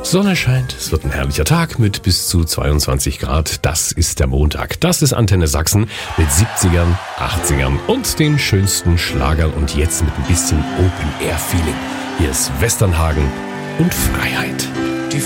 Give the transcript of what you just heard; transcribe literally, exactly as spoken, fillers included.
Sonne scheint, es wird ein herrlicher Tag mit bis zu zweiundzwanzig Grad. Das ist der Montag. Das ist Antenne Sachsen mit siebzigern, achtzigern und den schönsten Schlagern und jetzt mit ein bisschen Open-Air-Feeling. Hier ist Westernhagen und Freiheit.